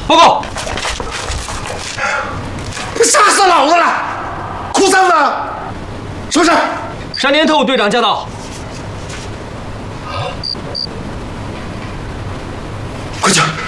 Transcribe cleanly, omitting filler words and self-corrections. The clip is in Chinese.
报告， 吓死老子了！哭丧子，什么事？ 山田特务队长驾到。 快去！